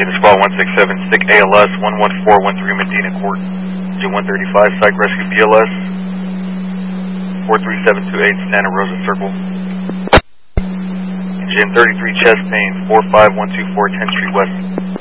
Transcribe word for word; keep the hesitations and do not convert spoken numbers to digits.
Engine Squad one six seven, stick A L S one one four one three Medina Court. Engine one thirty-five, psych rescue B L S four three seven two eight, Santa Rosa Circle. Engine thirty-three, chest pain four five one two four, tenth Street West.